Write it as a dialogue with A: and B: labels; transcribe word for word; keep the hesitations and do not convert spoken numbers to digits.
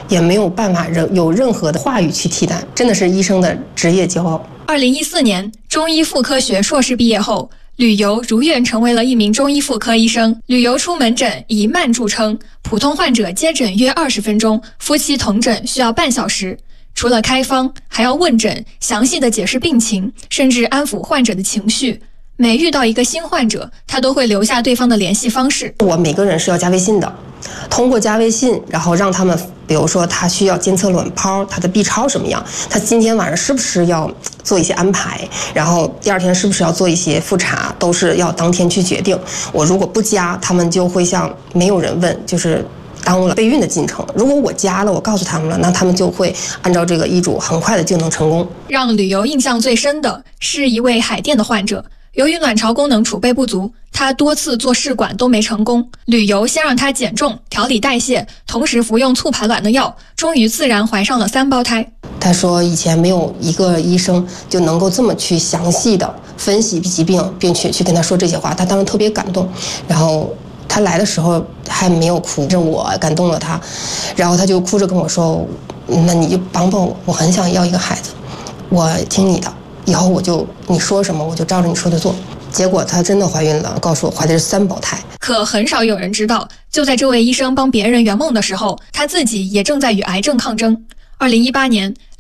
A: 也没有办法有任何的话语去替代，真的是医生的职业骄傲。
B: 二零一四年，中医妇科学硕士毕业后，吕游如愿成为了一名中医妇科医生。吕游出门诊以慢著称，普通患者接诊约二十分钟，夫妻同诊需要半小时。除了开方，还要问诊，详细的解释病情，甚至安抚患者的情绪。每遇到一个新患者，他都会留下对方的联系方式。
A: 我每个人是要加微信的，通过加微信，然后让他们，比如说他需要监测卵泡，他的 B 超什么样，他今天晚上是不是要做一些安排，然后第二天是不是要做一些复查，都是要当天去决定。我如果不加，他们就会像没有人问，就是耽误了备孕的进程。如果我加了，我告诉他们了，那他们就会按照这个医嘱，很快的就能成功。
B: 让吕游印象最深的是一位海淀的患者。由于卵巢功能储备不足，他多次做试管都没成功。吕游先让他减重、调理代谢，同时服用促排卵的药，终于自然怀上了三胞胎。
A: 他说以前没有一个医生就能够这么去详细的分析疾病，并且去跟他说这些话，他当时特别感动。然后他来的时候还没有哭，是我感动了他，然后他就哭着跟我说：“那你就帮帮我，我很想要一个孩子，我听你的。”以后我就你说什么我就照着你说的做。结果她真的怀孕了，告诉我怀的是三胞胎。
B: 可很少有人知道，就在这位医生帮别人圆梦的时候，他自己也正在与癌症抗争。二零一八年，